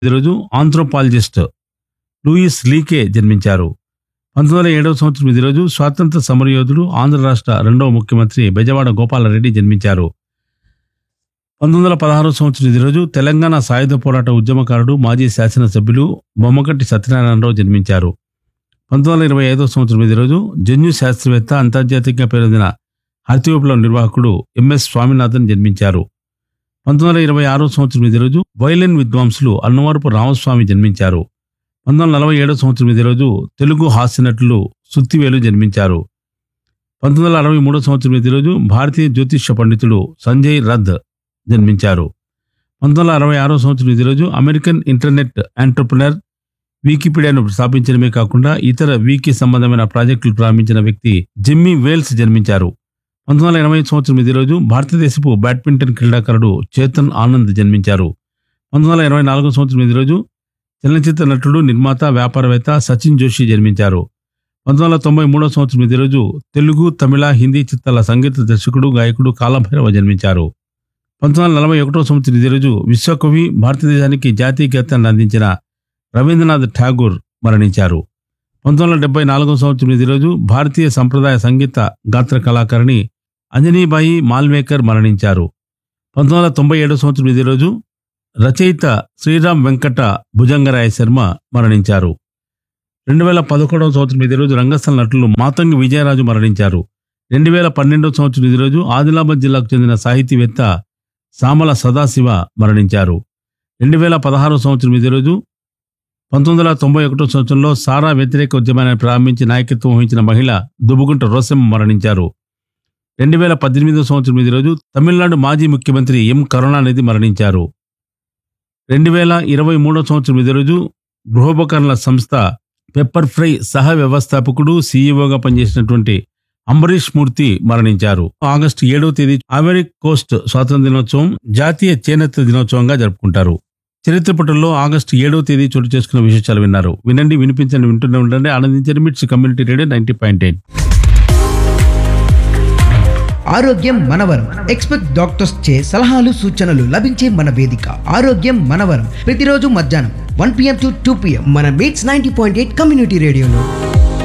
ఈరోజు anthropologist Louis లీకే జన్మించారు. 1907 సంవత్సరం ఇదే రోజు స్వాతంత్ర సమరయోధుడు, ఆంధ్ర రాష్ట్ర రెండవ ముఖ్యమంత్రి బెజవాడ గోపాలరెడ్డి జన్మించారు. 1916 సంవత్సరం ఇదే రోజు తెలంగాణ సాయుధ పోరాట ఉద్యమకారుడు, మాజీ శాసనసభ్యులు బొమ్మకట్టి సత్యనారాయణరావు జన్మించారు. 1925 సంవత్సరం ఇదే రోజు జన్యు శాస్త్రవేత్త, అంతర్జాతీయంగా పేరొందిన హరిత విప్లవ నిర్వాహకుడు ఎంఎస్ స్వామినాథన్ జన్మించారు. 1926 సంవత్సరం ఇదే రోజు వైలిన్ విద్వాంసులు అన్నవరపు రామస్వామి జన్మించారు. 1947 సంవత్సరం ఇదే రోజు తెలుగు హాస్యనటులు సుత్తివేలు జన్మించారు. 1963 సంవత్సరం ఇదే రోజు భారతీయ జ్యోతిష్య పండితుడు సంజయ్ రథ్ జన్మించారు. 1966 సంవత్సరం ఇదే రోజు అమెరికన్ ఇంటర్నెట్ ఎంటర్ప్రెనర్ వికీపీడియాను స్థాపించడమే కాకుండా ఇతర వీకి సంబంధమైన ప్రాజెక్టులు ప్రారంభించిన వ్యక్తి జిమ్మీ వేల్స్ జన్మించారు. 1980 సంవత్సరం ఇదే రోజు భారతదేశపు బ్యాడ్మింటన్ క్రీడాకారుడు చేతన్ ఆనంద్ జన్మించారు. 1924 సంవత్సరం ఇదే రోజు చలనచిత్ర నటుడు, నిర్మాత, వ్యాపారవేత్త సచిన్ జోషి జన్మించారు. 1993 సంవత్సరం ఇదే రోజు తెలుగు, తమిళ, హిందీ చిత్రాల సంగీత దర్శకుడు, గాయకుడు కాలభైరవ జన్మించారు. 1941 సంవత్సరం ఇదే రోజు విశ్వకవి, భారతదేశానికి జాతీయ గీతాన్ని అందించిన రవీంద్రనాథ్ ఠాగూర్ మరణించారు. 1974 సంవత్సరం ఇదే రోజు భారతీయ సంప్రదాయ సంగీత గాత్ర కళాకారిణి అంజనీబాయి మాల్వేకర్ మరణించారు. 1997 సంవత్సరం ఇదే రోజు రచయిత శ్రీరామ్ వెంకట భుజంగరాయ శర్మ మరణించారు. 2011 సంవత్సరం ఇదే రోజు రంగస్థల నటులు మాతంగి విజయరాజు మరణించారు. 2012 సంవత్సరం ఇదే రోజు ఆదిలాబాద్ జిల్లాకు చెందిన సాహితీవేత్త సామల సదాశివ మరణించారు. 2016 సంవత్సరం ఇదే రోజు 1991 సంవత్సరంలో సారా వ్యతిరేక ఉద్యమాన్ని ప్రారంభించి నాయకత్వం వహించిన మహిళ దుబ్బుగుంట రోసమ్మ మరణించారు. 2018 సంవత్సరం ఇదే రోజు తమిళనాడు మాజీ ముఖ్యమంత్రి ఎం కరుణానిధి మరణించారు. 2023 సంవత్సరం ఇదే రోజు గృహోపకరణల సంస్థ పెప్పర్ ఫ్రై సహ వ్యవస్థాపకుడు, సీఈఓగా పనిచేసినటువంటి అంబరీష్ మూర్తి మరణించారు. ఆగస్టు 7వ తేదీ ఐవరీ కోస్ట్ స్వాతంత్ర దినోత్సవం, జాతీయ చేనేత దినోత్సవంగా జరుపుకుంటారు. చరిత్ర పుటల్లో ఆగస్టు 7వ తేదీ చోటు చేసుకున్న విశేషాలు విన్నారు. వినండి, వినిపించండి, వింటూనే ఉండండి, ఆనందించండి. మిట్స్ కమ్యూనిటీ రేడియో 90.8. ఆరోగ్యం మనవరం. ఎక్స్పెక్ట్ డాక్టర్స్ చే సలహాలు, సూచనలు లభించే మన వేదిక ఆరోగ్యం మనవరం. ప్రతిరోజు మధ్యాహ్నం 1 PM to 2 PM మన మీట్స్ 90.8 కమ్యూనిటీ రేడియోలో.